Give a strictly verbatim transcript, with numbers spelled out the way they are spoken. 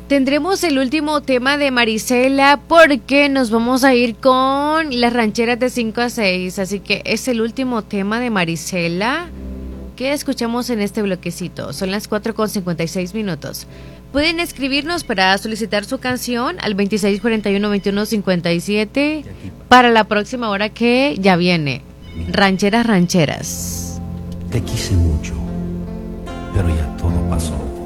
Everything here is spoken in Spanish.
Tendremos el último tema de Marisela porque nos vamos a ir con las rancheras de cinco a seis. Así que es el último tema de Marisela que escuchamos en este bloquecito. Son las cuatro con cincuenta y seis minutos. Pueden escribirnos para solicitar su canción al veintiséis cuarenta y uno veintiuno cincuenta y siete para la próxima hora que ya viene. Rancheras, rancheras. Te quise mucho, pero ya todo pasó.